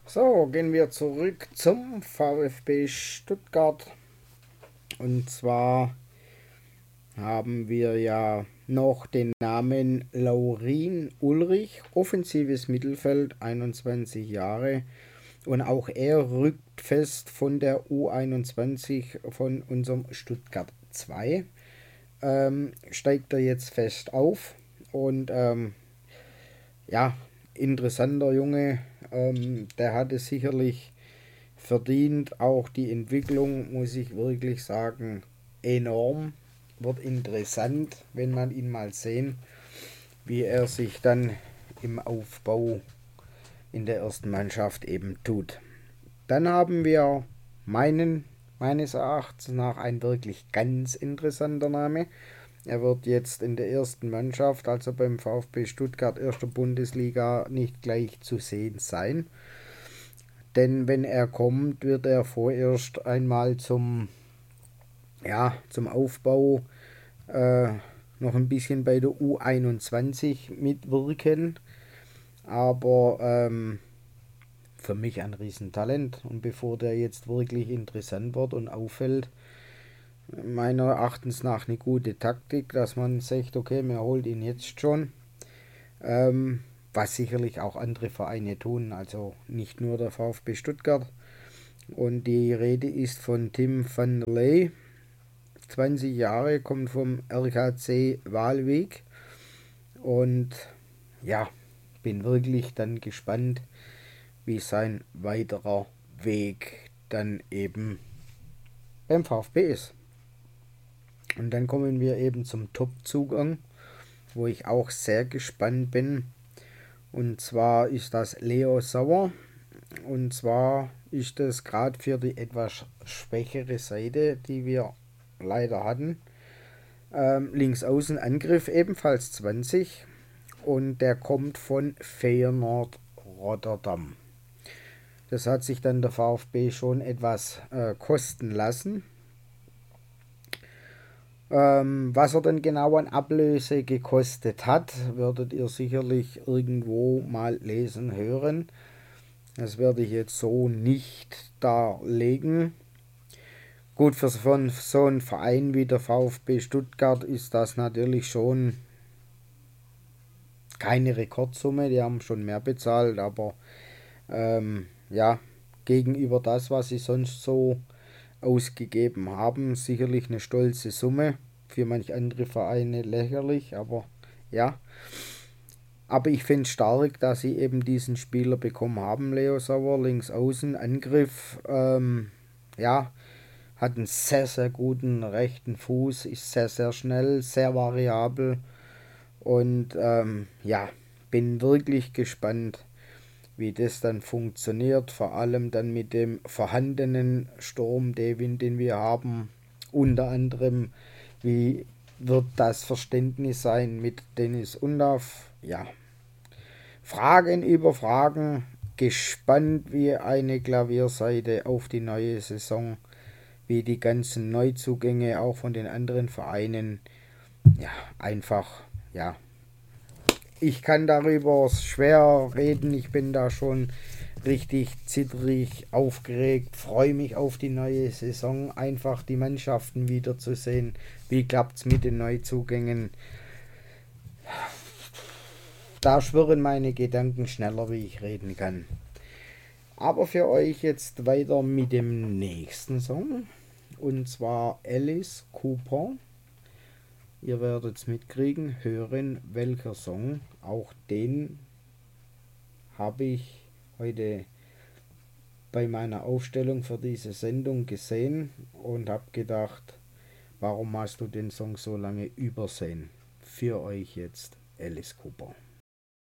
So, gehen wir zurück zum VfB Stuttgart. Und zwar haben wir ja noch den Namen Laurin Ulrich, offensives Mittelfeld, 21 Jahre. Und auch er rückt fest von der U21 von unserem Stuttgart 2. Steigt er jetzt fest auf. Und ja, interessanter Junge. Der hat es sicherlich verdient. Auch die Entwicklung, muss ich wirklich sagen, enorm. Wird interessant, wenn man ihn mal sehen, wie er sich dann im Aufbau in der ersten Mannschaft eben tut. Dann haben wir meines Erachtens nach ein wirklich ganz interessanter Name. Er wird jetzt in der ersten Mannschaft, also beim VfB Stuttgart erster Bundesliga, nicht gleich zu sehen sein. Denn wenn er kommt, wird er vorerst einmal zum Aufbau äh, noch ein bisschen bei der U21 mitwirken. Aber für mich ein Riesentalent. Und bevor der jetzt wirklich interessant wird und auffällt, meiner Erachtens nach eine gute Taktik, dass man sagt, okay, man holt ihn jetzt schon. Was sicherlich auch andere Vereine tun, also nicht nur der VfB Stuttgart. Und die Rede ist von Tim van der Ley, 20 Jahre, kommt vom RKC Waalwijk. Und ja, bin wirklich dann gespannt, wie sein weiterer Weg dann eben beim VfB ist. Und dann kommen wir eben zum Top-Zugang, wo ich auch sehr gespannt bin. Und zwar ist das Leo Sauer. Und zwar ist das gerade für die etwas schwächere Seite, die wir leider hatten. Links außen Angriff ebenfalls 20. Und der kommt von Feyenoord Rotterdam. Das hat sich dann der VfB schon etwas kosten lassen. Was er dann genau an Ablöse gekostet hat, werdet ihr sicherlich irgendwo mal lesen, hören. Das werde ich jetzt so nicht darlegen. Gut, für so einen Verein wie der VfB Stuttgart ist das natürlich schon keine Rekordsumme. Die haben schon mehr bezahlt, aber ja, gegenüber das, was sie sonst so ausgegeben haben, sicherlich eine stolze Summe. Für manch andere Vereine lächerlich, aber ja. Aber ich finde es stark, dass sie eben diesen Spieler bekommen haben, Leo Sauer, links außen, Angriff, ja, hat einen sehr, sehr guten rechten Fuß, ist sehr, sehr schnell, sehr variabel und ja, bin wirklich gespannt, wie das dann funktioniert, vor allem dann mit dem vorhandenen Sturm, den wir haben, unter anderem, wie wird das Verständnis sein mit Dennis Undav, ja, Fragen über Fragen, gespannt wie eine Klavierseite auf die neue Saison, wie die ganzen Neuzugänge auch von den anderen Vereinen, ja, einfach, ja, ich kann darüber schwer reden, ich bin da schon richtig zittrig, aufgeregt, freue mich auf die neue Saison, einfach die Mannschaften wiederzusehen, wie klappt es mit den Neuzugängen. Da schwirren meine Gedanken schneller, wie ich reden kann. Aber für euch jetzt weiter mit dem nächsten Song. Und zwar Alice Cooper. Ihr werdet es mitkriegen, hören, welcher Song. Auch den habe ich heute bei meiner Aufstellung für diese Sendung gesehen und habe gedacht, warum hast du den Song so lange übersehen? Für euch jetzt Alice Cooper.